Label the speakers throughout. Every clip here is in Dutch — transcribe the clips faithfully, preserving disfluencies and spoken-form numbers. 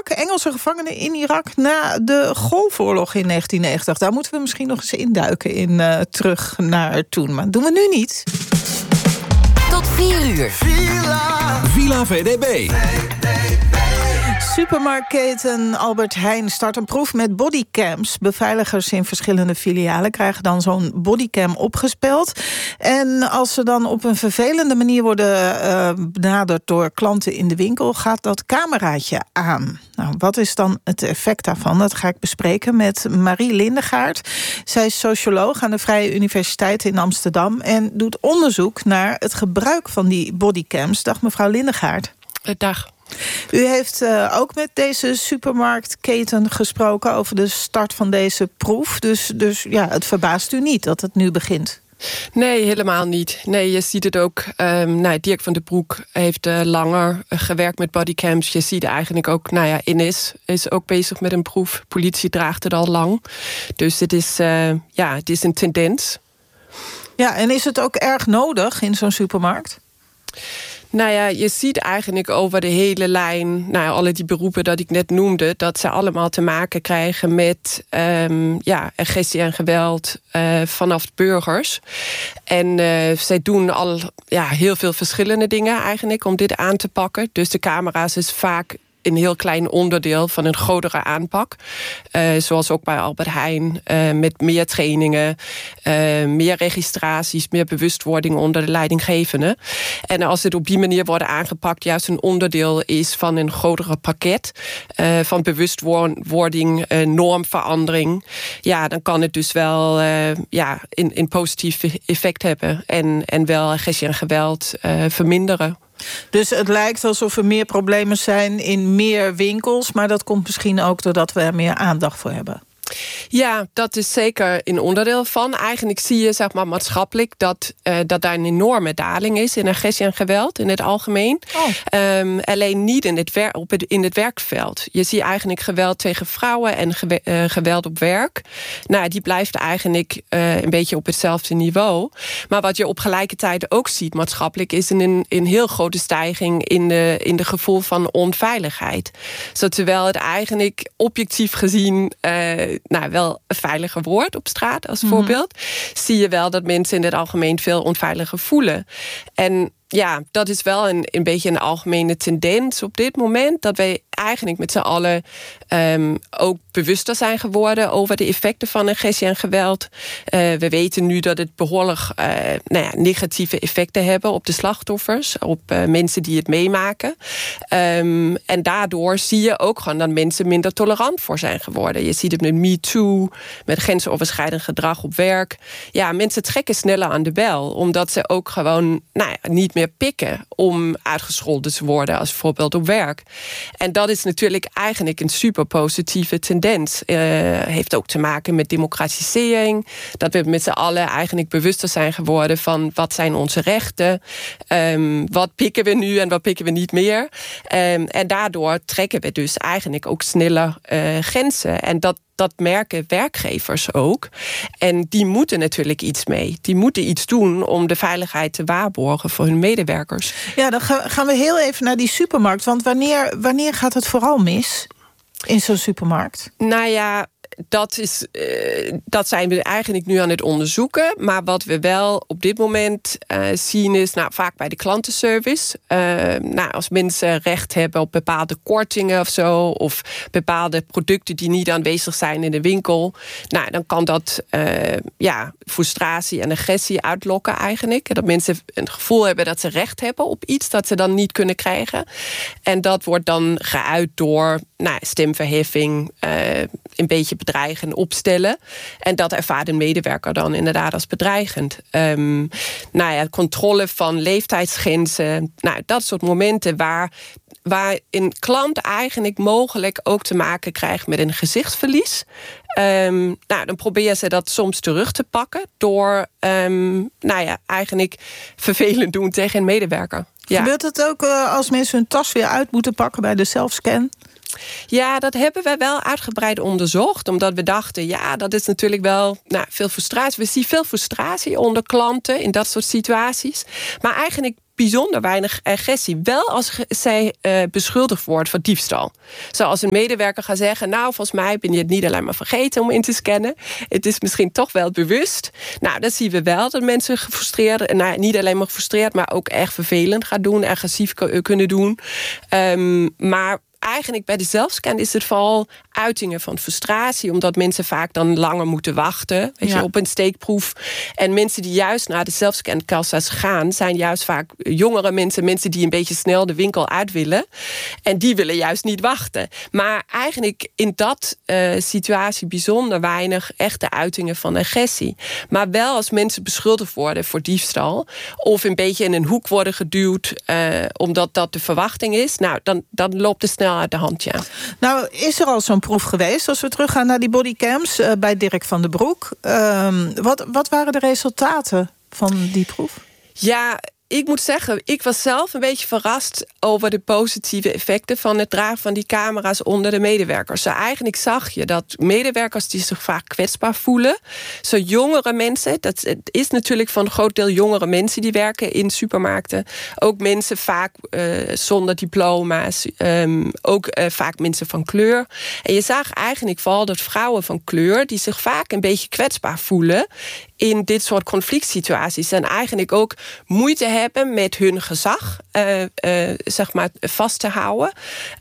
Speaker 1: Irak. Engelse gevangenen in Irak na de Golfoorlog in negentien negentig. Daar moeten we misschien nog eens induiken in uh, terug naar toen. Maar dat doen we nu niet.
Speaker 2: Tot vier uur.
Speaker 3: Villa, Villa V D B.
Speaker 1: Supermarktketen Albert Heijn start een proef met bodycams. Beveiligers in verschillende filialen krijgen dan zo'n bodycam opgespeld. En als ze dan op een vervelende manier worden uh, benaderd door klanten in de winkel, gaat dat cameraatje aan. Nou, wat is dan het effect daarvan? Dat ga ik bespreken met Marie Lindegaard. Zij is socioloog aan de Vrije Universiteit in Amsterdam en doet onderzoek naar het gebruik van die bodycams. Dag mevrouw Lindegaard.
Speaker 4: Dag.
Speaker 1: U heeft uh, ook met deze supermarktketen gesproken over de start van deze proef. Dus, dus ja, het verbaast u niet dat het nu begint?
Speaker 4: Nee, helemaal niet. Nee, je ziet het ook. Um, nou, Dirk van den Broek heeft uh, langer uh, gewerkt met bodycams. Je ziet eigenlijk ook, nou ja, Inis is ook bezig met een proef. Politie draagt het al lang. Dus het is, uh, ja, het is een tendens.
Speaker 1: Ja, en is het ook erg nodig in zo'n supermarkt?
Speaker 4: Nou ja, je ziet eigenlijk over de hele lijn, nou ja, alle die beroepen dat ik net noemde, dat ze allemaal te maken krijgen met um, ja, agressie en geweld uh, vanaf burgers. En uh, zij doen al ja, heel veel verschillende dingen eigenlijk om dit aan te pakken. Dus de camera's is vaak een heel klein onderdeel van een grotere aanpak. Uh, zoals ook bij Albert Heijn. Uh, met meer trainingen, uh, meer registraties, meer bewustwording onder de leidinggevenden. En als het op die manier wordt aangepakt, juist een onderdeel is van een grotere pakket. Uh, van bewustwording, uh, normverandering. Ja, dan kan het dus wel uh, ja, een, een positief effect hebben. En, en wel agressie en geweld uh, verminderen.
Speaker 1: Dus het lijkt alsof er meer problemen zijn in meer winkels, maar dat komt misschien ook doordat we er meer aandacht voor hebben.
Speaker 4: Ja, dat is zeker een onderdeel van. Eigenlijk zie je, zeg maar, maatschappelijk dat, uh, dat daar een enorme daling is in agressie en geweld in het algemeen. Oh. Um, alleen niet in het, wer- op het, in het werkveld. Je ziet eigenlijk geweld tegen vrouwen en gewe- uh, geweld op werk. Nou, die blijft eigenlijk uh, een beetje op hetzelfde niveau. Maar wat je op gelijke tijd ook ziet maatschappelijk is een, een heel grote stijging in de, in de gevoel van onveiligheid. Zo, terwijl het eigenlijk objectief gezien Uh, nou, wel veiliger wordt op straat als mm-hmm. voorbeeld, zie je wel dat mensen in het algemeen veel onveiliger voelen. En ja, dat is wel een, een beetje een algemene tendens op dit moment, dat wij eigenlijk met z'n allen um, ook bewuster zijn geworden over de effecten van agressie en geweld. Uh, we weten nu dat het behoorlijk uh, nou ja, negatieve effecten hebben op de slachtoffers, op uh, mensen die het meemaken. Um, en daardoor zie je ook gewoon dat mensen minder tolerant voor zijn geworden. Je ziet het met MeToo, met grensoverschrijdend gedrag op werk. Ja, mensen trekken sneller aan de bel, omdat ze ook gewoon nou ja, niet meer pikken om uitgescholden te worden als voorbeeld op werk. En dat is natuurlijk eigenlijk een super positieve tendens. Uh, heeft ook te maken met democratisering. Dat we met z'n allen eigenlijk bewuster zijn geworden van wat zijn onze rechten. Um, wat pikken we nu en wat pikken we niet meer. Um, en daardoor trekken we dus eigenlijk ook sneller uh, grenzen. En dat Dat merken werkgevers ook. En die moeten natuurlijk iets mee. Die moeten iets doen om de veiligheid te waarborgen voor hun medewerkers.
Speaker 1: Ja, dan gaan we heel even naar die supermarkt. Want wanneer, wanneer gaat het vooral mis in zo'n supermarkt?
Speaker 4: Nou ja, dat, is, uh, dat zijn we eigenlijk nu aan het onderzoeken. Maar wat we wel op dit moment uh, zien is, nou, vaak bij de klantenservice. Uh, nou, als mensen recht hebben op bepaalde kortingen of zo, of bepaalde producten die niet aanwezig zijn in de winkel, nou, dan kan dat uh, ja, frustratie en agressie uitlokken eigenlijk. Dat mensen een gevoel hebben dat ze recht hebben op iets dat ze dan niet kunnen krijgen. En dat wordt dan geuit door nou, stemverheffing, uh, een beetje bedreigend opstellen. En dat ervaart een medewerker dan inderdaad als bedreigend. Um, nou ja, controle van leeftijdsgrenzen. Nou, dat soort momenten waar, waar een klant eigenlijk mogelijk ook te maken krijgt met een gezichtsverlies. Um, nou, dan proberen ze dat soms terug te pakken door um, nou ja, eigenlijk vervelend doen tegen een medewerker. Ja.
Speaker 1: Gebeurt het ook uh, als mensen hun tas weer uit moeten pakken bij de zelfscan?
Speaker 4: Ja, dat hebben we wel uitgebreid onderzocht. Omdat we dachten, ja, dat is natuurlijk wel nou, veel frustratie. We zien veel frustratie onder klanten in dat soort situaties. Maar eigenlijk bijzonder weinig agressie. Wel als zij uh, beschuldigd wordt van diefstal. Zoals een medewerker gaat zeggen, nou, volgens mij ben je het niet alleen maar vergeten om in te scannen. Het is misschien toch wel bewust. Nou, dat zien we wel, dat mensen gefrustreerd, nou, niet alleen maar gefrustreerd, maar ook echt vervelend gaan doen, agressief kunnen doen. Um, maar eigenlijk bij de zelfscan is het vooral uitingen van frustratie, omdat mensen vaak dan langer moeten wachten, weet ja. je, op een steekproef. En mensen die juist naar de zelfscankassa's gaan, zijn juist vaak jongere mensen, mensen die een beetje snel de winkel uit willen. En die willen juist niet wachten. Maar eigenlijk in dat uh, situatie bijzonder weinig echte uitingen van agressie. Maar wel als mensen beschuldigd worden voor diefstal, of een beetje in een hoek worden geduwd, uh, omdat dat de verwachting is, nou, dan, dan loopt het snel uit de hand, ja.
Speaker 1: Nou, is er al zo'n proef geweest, als we teruggaan naar die bodycams, uh, bij Dirk van den Broek. Uh, wat, wat waren de resultaten van die proef?
Speaker 4: Ja, ik moet zeggen, ik was zelf een beetje verrast over de positieve effecten van het dragen van die camera's onder de medewerkers. Zo eigenlijk zag je dat medewerkers die zich vaak kwetsbaar voelen, zo jongere mensen, dat het is natuurlijk van een groot deel jongere mensen die werken in supermarkten, ook mensen vaak uh, zonder diploma's, um, ook uh, vaak mensen van kleur. En je zag eigenlijk vooral dat vrouwen van kleur, die zich vaak een beetje kwetsbaar voelen in dit soort conflict situaties en eigenlijk ook moeite hebben met hun gezag uh, uh, zeg maar vast te houden.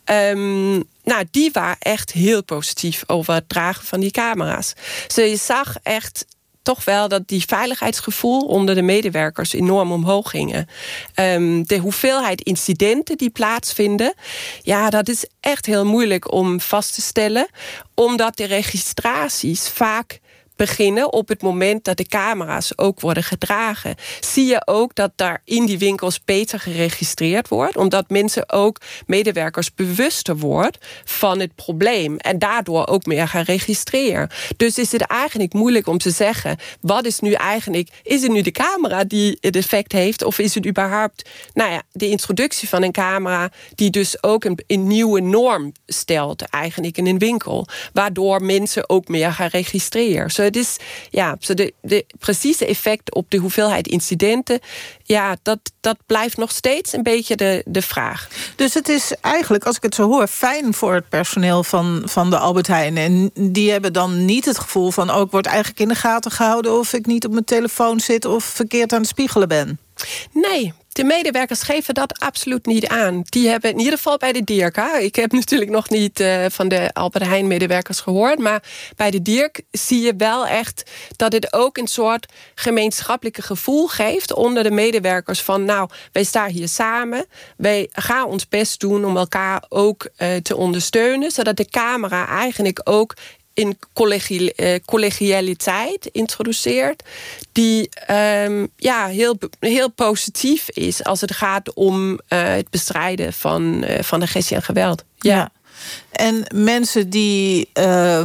Speaker 4: Um, nou, die waren echt heel positief over het dragen van die camera's. Dus je zag echt toch wel dat die veiligheidsgevoel onder de medewerkers enorm omhoog gingen. Um, de hoeveelheid incidenten die plaatsvinden, ja, dat is echt heel moeilijk om vast te stellen, omdat de registraties vaak beginnen op het moment dat de camera's ook worden gedragen. Zie je ook dat daar in die winkels beter geregistreerd wordt, omdat mensen ook, medewerkers, bewuster worden van het probleem en daardoor ook meer gaan registreren. Dus is het eigenlijk moeilijk om te zeggen, wat is nu eigenlijk, is het nu de camera die het effect heeft, of is het überhaupt, nou ja, de introductie van een camera die dus ook een, een nieuwe norm stelt eigenlijk in een winkel, waardoor mensen ook meer gaan registreren. So, dus ja, so de, de precieze effect op de hoeveelheid incidenten, ja, dat, dat blijft nog steeds een beetje de, de vraag.
Speaker 1: Dus het is eigenlijk, als ik het zo hoor, fijn voor het personeel van, van de Albert Heijn. En die hebben dan niet het gevoel van, oh, ik word eigenlijk in de gaten gehouden of ik niet op mijn telefoon zit of verkeerd aan het spiegelen ben.
Speaker 4: Nee, de medewerkers geven dat absoluut niet aan. Die hebben in ieder geval bij de Dirk. Hè? Ik heb natuurlijk nog niet uh, van de Albert Heijn medewerkers gehoord, maar bij de Dirk zie je wel echt dat het ook een soort gemeenschappelijke gevoel geeft onder de medewerkers van, nou, wij staan hier samen, wij gaan ons best doen om elkaar ook uh, te ondersteunen, zodat de camera eigenlijk ook in collegie, uh, collegialiteit introduceert, die um, ja, heel, heel positief is als het gaat om uh, het bestrijden van, uh, van agressie en geweld. Ja.
Speaker 1: Ja. En mensen die uh,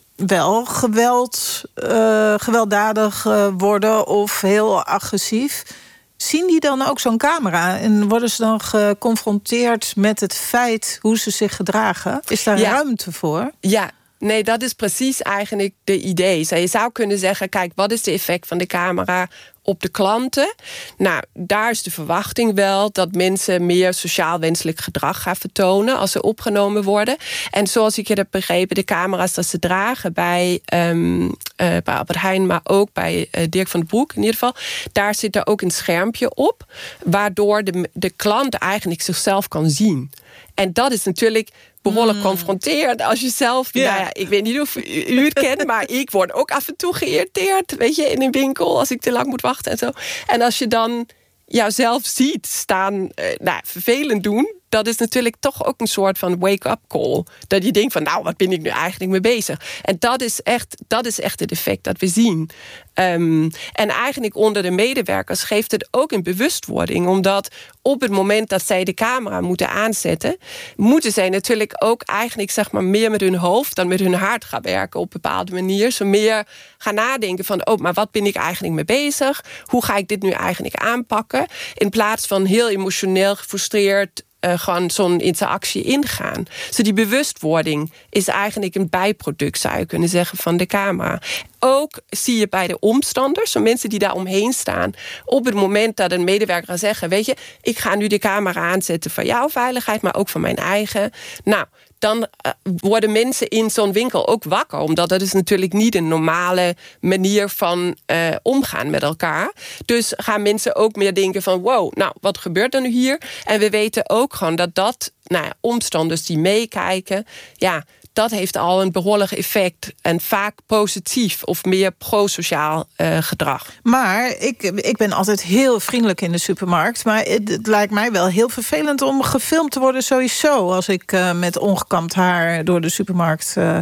Speaker 1: wel geweld, uh, gewelddadig uh, worden of heel agressief, zien die dan ook zo'n camera en worden ze dan geconfronteerd met het feit hoe ze zich gedragen? Is daar
Speaker 4: ja.
Speaker 1: ruimte voor?
Speaker 4: Ja. Nee, dat is precies eigenlijk de idee. Je zou kunnen zeggen, kijk, wat is de effect van de camera op de klanten? Nou, daar is de verwachting wel dat mensen meer sociaal wenselijk gedrag gaan vertonen als ze opgenomen worden. En zoals ik het heb begrepen, de camera's dat ze dragen bij, um, uh, bij Albert Heijn, maar ook bij uh, Dirk van den Broek in ieder geval, daar zit er ook een schermpje op, waardoor de, de klant eigenlijk zichzelf kan zien. En dat is natuurlijk behoorlijk mm. confronterend als je zelf, yeah. nou ja, ik weet niet of u, u het kent, maar ik word ook af en toe geïrriteerd, weet je, in een winkel als ik te lang moet wachten en zo. En als je dan jouzelf ziet staan, uh, nou, vervelend doen, dat is natuurlijk toch ook een soort van wake-up call. Dat je denkt van, nou, wat ben ik nu eigenlijk mee bezig? En dat is echt, dat is echt het effect dat we zien. Um, en eigenlijk onder de medewerkers geeft het ook een bewustwording, omdat op het moment dat zij de camera moeten aanzetten, moeten zij natuurlijk ook eigenlijk, zeg maar, meer met hun hoofd dan met hun hart gaan werken op een bepaalde manier. Zo meer gaan nadenken van, oh, maar wat ben ik eigenlijk mee bezig? Hoe ga ik dit nu eigenlijk aanpakken? In plaats van heel emotioneel gefrustreerd uh, gewoon zo'n interactie ingaan. Dus die bewustwording is eigenlijk een bijproduct, zou je kunnen zeggen, van de camera. Ook zie je bij de omstanders, zo mensen die daar omheen staan, op het moment dat een medewerker gaat zeggen, weet je, ik ga nu de camera aanzetten voor jouw veiligheid, maar ook voor mijn eigen. Nou, dan uh, worden mensen in zo'n winkel ook wakker. Omdat dat is natuurlijk niet een normale manier van uh, omgaan met elkaar. Dus gaan mensen ook meer denken van, wow, nou, wat gebeurt er nu hier? En we weten ook gewoon dat dat, nou ja, omstanders die meekijken, ja, dat heeft al een behoorlijk effect. En vaak positief of meer prosociaal uh, gedrag.
Speaker 1: Maar ik, ik ben altijd heel vriendelijk in de supermarkt. Maar het, het lijkt mij wel heel vervelend om gefilmd te worden sowieso. Als ik uh, met ongekamd haar door de supermarkt... Uh...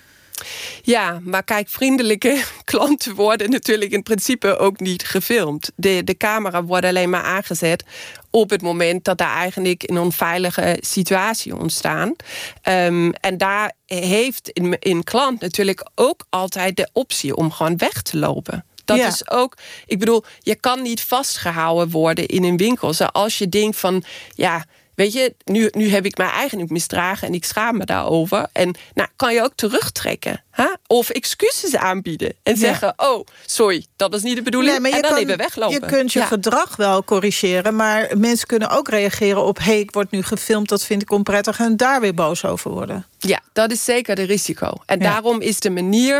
Speaker 4: Ja, maar kijk, vriendelijke klanten worden natuurlijk in principe ook niet gefilmd. De, de camera wordt alleen maar aangezet op het moment dat er eigenlijk een onveilige situatie ontstaan. Um, en daar heeft een, een klant natuurlijk ook altijd de optie om gewoon weg te lopen. Dat ja. is ook, ik bedoel, je kan niet vastgehouden worden in een winkel. Zoals je denkt van, ja, weet je, nu, nu heb ik mij eigenlijk misdragen en ik schaam me daarover. En nou, kan je ook terugtrekken. Huh? Of excuses aanbieden. En ja. zeggen, oh, sorry, dat was niet de bedoeling. Nee, en dan kan, even weglopen.
Speaker 1: Je kunt je ja. gedrag wel corrigeren. Maar mensen kunnen ook reageren op, hé, hey, ik word nu gefilmd, dat vind ik onprettig. En daar weer boos over worden.
Speaker 4: Ja, dat is zeker de risico. En ja. daarom is de manier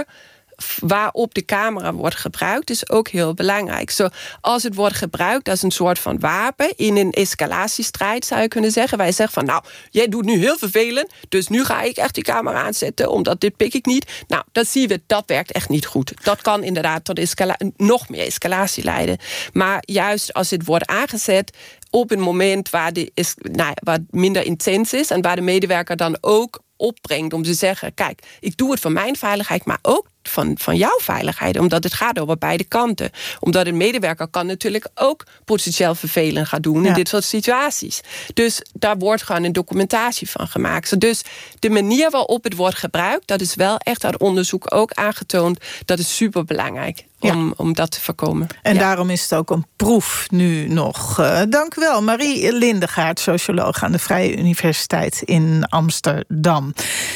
Speaker 4: waarop de camera wordt gebruikt is ook heel belangrijk. Zo, als het wordt gebruikt als een soort van wapen in een escalatiestrijd, zou je kunnen zeggen. Wij zeggen van, nou, jij doet nu heel vervelend, dus nu ga ik echt die camera aanzetten, omdat dit pik ik niet. Nou, dat zien we, dat werkt echt niet goed. Dat kan inderdaad tot escala- nog meer escalatie leiden. Maar juist als het wordt aangezet op een moment waar de is, nou, waar het minder intens is en waar de medewerker dan ook opbrengt om te zeggen, kijk, ik doe het voor mijn veiligheid, maar ook van, van jouw veiligheid, omdat het gaat over beide kanten. Omdat een medewerker kan natuurlijk ook potentieel vervelend gaan doen ja. in dit soort situaties. Dus daar wordt gewoon een documentatie van gemaakt. Dus de manier waarop het wordt gebruikt, dat is wel echt uit onderzoek ook aangetoond, dat is superbelangrijk. Om, ja. om dat te voorkomen.
Speaker 1: En
Speaker 4: ja.
Speaker 1: daarom is het ook een proef nu nog. Uh, dank u wel, Marie Lindegaard, socioloog aan de Vrije Universiteit in Amsterdam.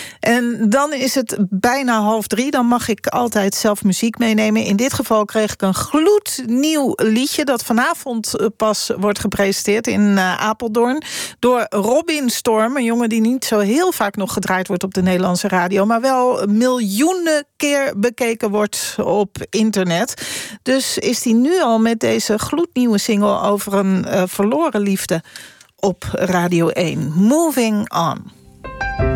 Speaker 1: En dan is het bijna half drie. Dan mag ik altijd zelf muziek meenemen. In dit geval kreeg ik een gloednieuw liedje dat vanavond pas wordt gepresenteerd in uh, Apeldoorn door Robin Storm. Een jongen die niet zo heel vaak nog gedraaid wordt op de Nederlandse radio, maar wel miljoenen keer bekeken wordt op internet. Dus is hij nu al met deze gloednieuwe single over een uh, verloren liefde op Radio één. Moving On.